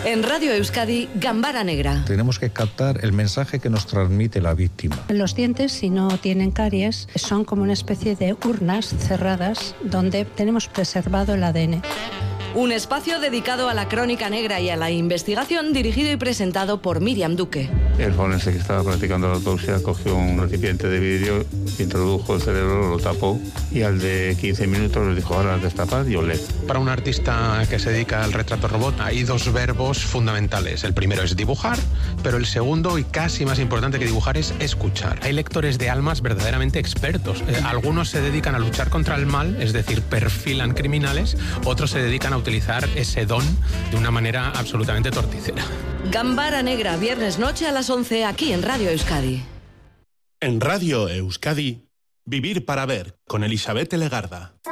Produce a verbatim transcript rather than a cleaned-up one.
En Radio Euskadi, Gambara Negra. Tenemos que captar el mensaje que nos transmite la víctima. Los dientes, si no tienen caries, son como una especie de urnas cerradas donde tenemos preservado el A D N. Un espacio dedicado a la crónica negra y a la investigación, dirigido y presentado por Miriam Duque. El forense que estaba practicando la autopsia cogió un recipiente de vidrio, introdujo el cerebro, lo tapó y al de quince minutos le dijo: ahora destapad y oled. Para un artista que se dedica al retrato robot hay dos verbos fundamentales. El primero es dibujar, pero el segundo y casi más importante que dibujar es escuchar. Hay lectores de almas verdaderamente expertos. Eh, algunos se dedican a luchar contra el mal, es decir, perfilan criminales, otros se dedican a utilizar ese don de una manera absolutamente torticera. Gambara Negra, viernes noche a las once, aquí en Radio Euskadi. En Radio Euskadi, Vivir para Ver, con Elizabeth Legarda.